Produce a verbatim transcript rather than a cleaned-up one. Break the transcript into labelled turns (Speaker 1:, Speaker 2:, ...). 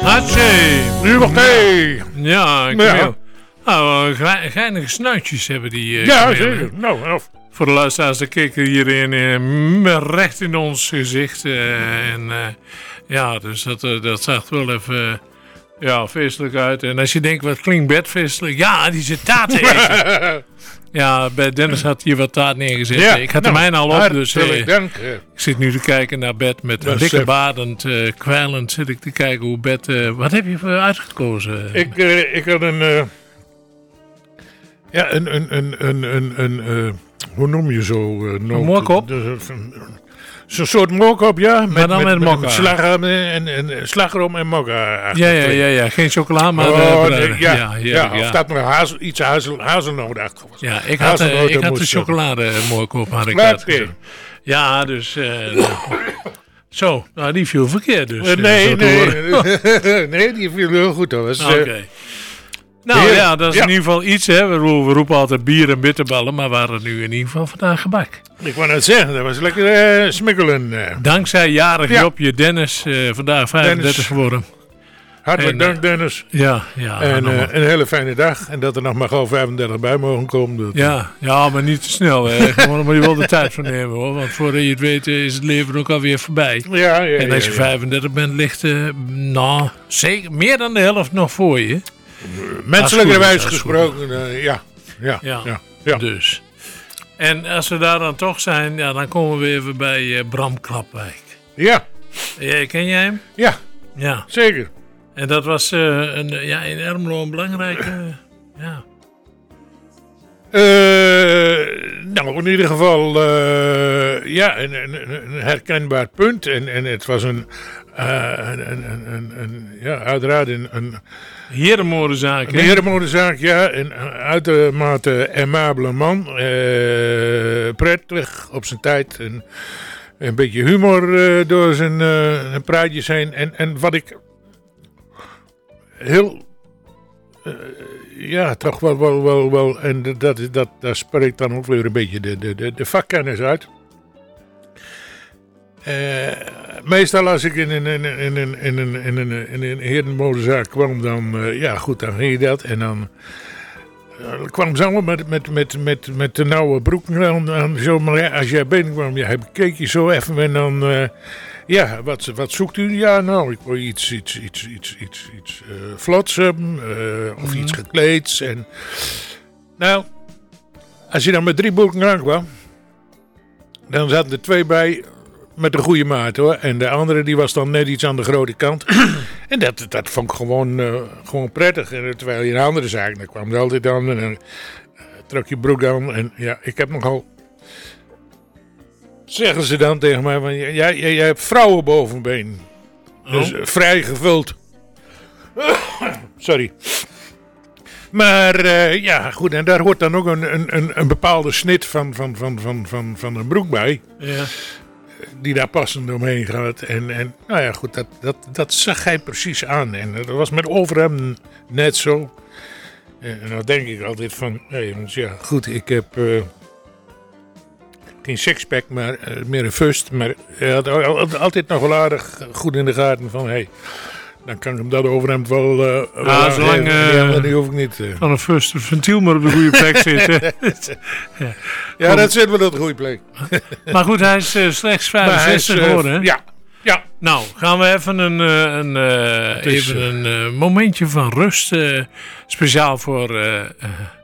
Speaker 1: Hatsé.
Speaker 2: Nu nog thee.
Speaker 1: Ja, ik
Speaker 2: Ja.
Speaker 1: wil. Nou, ge- geinige snuitjes hebben die. Uh,
Speaker 2: Ja,
Speaker 1: kamelen.
Speaker 2: zeker. Nou, of.
Speaker 1: Voor de luisteraars, de kijken hierin uh, recht in ons gezicht. Uh, en uh, ja, dus dat, uh, dat zag wel even uh, ja, feestelijk uit. En als je denkt, wat klinkt Bert feestelijk? Ja, die zit taart te eten. Ja, bij Dennis had hier wat taart neergezet.
Speaker 2: Ja,
Speaker 1: Ik had
Speaker 2: nou,
Speaker 1: de mijne al op, dus uh,
Speaker 2: hartelijk dank.
Speaker 1: ik zit nu te kijken naar Bert met een
Speaker 2: Dat
Speaker 1: dikke
Speaker 2: is, uh,
Speaker 1: badend, uh, kwijlend zit ik te kijken hoe Bert... Uh, wat heb je voor uitgekozen?
Speaker 2: Ik, uh, ik had een... Uh, ja, een... een, een, een, een, een uh, hoe noem je zo? Uh,
Speaker 1: Een moorkop?
Speaker 2: Zo'n soort moorkop, ja. Met,
Speaker 1: Maar dan met mokka.
Speaker 2: Slagroom en, en, slagroom en mokka.
Speaker 1: Ja, ja, ja, ja. Geen chocola, maar...
Speaker 2: Oh,
Speaker 1: uh,
Speaker 2: nee, ja,
Speaker 1: ja,
Speaker 2: ja,
Speaker 1: ja,
Speaker 2: of
Speaker 1: ja.
Speaker 2: dat nog hazel, iets hazel, hazelnootachtig was.
Speaker 1: Ja, ik had, uh, ik had de
Speaker 2: Hazelnoten
Speaker 1: chocolademoorkop had ik
Speaker 2: Oké.
Speaker 1: uitgezocht. Ja, dus... Uh, nou. Zo, nou die viel verkeerd dus.
Speaker 2: Uh,
Speaker 1: uh,
Speaker 2: nee,
Speaker 1: zo te
Speaker 2: nee.
Speaker 1: horen.
Speaker 2: Nee, die viel heel goed hoor. Dus,
Speaker 1: Oké.
Speaker 2: uh,
Speaker 1: Nou
Speaker 2: heerlijk.
Speaker 1: ja, dat is
Speaker 2: Ja.
Speaker 1: in ieder geval iets, hè. We, ro- we roepen altijd bier en bitterballen, maar we hadden nu in ieder geval vandaag gebak.
Speaker 2: ik wou net zeggen, dat was lekker uh, smikkelen. Uh.
Speaker 1: Dankzij jarig
Speaker 2: Ja.
Speaker 1: Jopje Dennis, uh, vandaag vijfendertig
Speaker 2: Dennis.
Speaker 1: geworden.
Speaker 2: Hartelijk
Speaker 1: En,
Speaker 2: dank Dennis.
Speaker 1: Ja, ja.
Speaker 2: En
Speaker 1: nog
Speaker 2: uh,
Speaker 1: wel.
Speaker 2: een hele fijne dag. En dat er nog maar gauw vijfendertig bij mogen komen. Dat,
Speaker 1: Ja, ja, maar niet te snel. Hè. Gewoon moet je wel de tijd voor nemen hoor. Want voordat je het weet uh, is het leven ook alweer voorbij.
Speaker 2: ja, ja,
Speaker 1: En als je
Speaker 2: ja, ja.
Speaker 1: vijfendertig bent, ligt uh, nou, zeker meer dan de helft nog voor je.
Speaker 2: Menselijkerwijs
Speaker 1: Dat is goed,
Speaker 2: gesproken, uh, ja. Ja,
Speaker 1: Ja.
Speaker 2: ja, ja.
Speaker 1: Dus. En als we daar dan toch zijn, ja, dan komen we even bij uh, Bram Klapwijk.
Speaker 2: Ja,
Speaker 1: Ja, ken jij hem?
Speaker 2: ja,
Speaker 1: Ja.
Speaker 2: zeker.
Speaker 1: En dat was uh, een, ja, in Ermelo een belangrijke... Uh, ja.
Speaker 2: Uh, nou, in ieder geval, uh, ja, een, een, een herkenbaar punt. En, en het was een, uh, een, een, een, een, ja, uiteraard een, een,
Speaker 1: Herenmodenzaak,
Speaker 2: een
Speaker 1: hè?
Speaker 2: herenmodezaak, ja. Een uitermate aimabele man. Uh, prettig op zijn tijd. En, een beetje humor uh, door zijn uh, praatjes heen. En, en wat ik heel... Uh, ja, toch wel, wel, wel, wel. En dat, dat, dat, daar spreekt dan ook weer een beetje de, de, de, de vakkennis uit. Uh, meestal als ik in een, in een, in een, in een, in een, in een herenmodezaak kwam, dan, uh, ja goed, dan ging je dat. En dan uh, kwam ze allemaal met, met, met, met, met de nauwe broek aan, aan zo. Maar ja, als jij binnenkwam, ja, keek je zo even en dan... Uh, ja, wat, wat zoekt u? Ja, nou, ik wil iets, iets, iets, iets, iets, iets uh, vlots hebben, uh, of
Speaker 1: Mm-hmm.
Speaker 2: iets gekleeds. En, nou, als je dan met drie boeken aankwam, dan zaten er twee bij met een goede maat, hoor. En de andere, die was dan net iets aan de grote kant. En dat, dat vond ik gewoon, uh, gewoon prettig. En terwijl je in andere zaken, dan kwam er altijd aan en dan uh, trok je broek aan. En ja, ik heb nogal... Zeggen ze dan tegen mij, van, jij, jij, jij hebt vrouwen bovenbeen. Dus
Speaker 1: Oh.
Speaker 2: uh, vrij gevuld. Sorry. Maar uh, ja, goed, en daar hoort dan ook een, een, een, een bepaalde snit van, van, van, van, van, van een broek bij.
Speaker 1: Ja.
Speaker 2: Die daar passend omheen gaat. En, en nou ja, goed, dat, dat, dat zag hij precies aan. En dat was met overhemden net zo. En, en dan denk ik altijd van, hé jongens, ja, goed, ik heb... Uh, geen sixpack, maar uh, meer een fust. Maar hij had al- altijd nog wel aardig goed in de gaten van... Hey, dan kan ik hem dat overhemd wel... Uh, wel
Speaker 1: Ah, zolang,
Speaker 2: aangeven.
Speaker 1: uh,
Speaker 2: ja, die hoef ik niet... Uh.
Speaker 1: Van een first ventiel maar op de goede plek zitten.
Speaker 2: Ja, dat zit wel op de goede plek.
Speaker 1: Maar goed, hij is uh, slechts
Speaker 2: Maar hij is,
Speaker 1: vijfenzestig
Speaker 2: uh,
Speaker 1: geworden, hè?
Speaker 2: Ja, ja.
Speaker 1: Nou, gaan we even een, uh, een, uh,
Speaker 2: is,
Speaker 1: even een uh, momentje van rust. Uh, speciaal voor uh, uh,